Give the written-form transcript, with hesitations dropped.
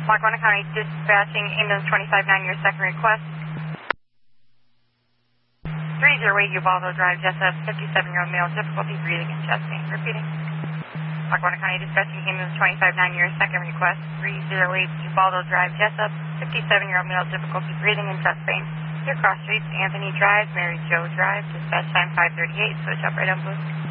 Lackawanna County dispatching ambulance 25-9, your second request. 308 Ubaldo Drive, Jessup, 57-year-old male, difficulty breathing and chest pain. Repeating. Lackawanna County dispatching ambulance 25-9, your second request. 308 Ubaldo Drive, Jessup, 57-year-old male, difficulty breathing and chest pain. Your cross streets, Anthony Drive, Mary Jo Drive, dispatch time 538, switch up right up, please.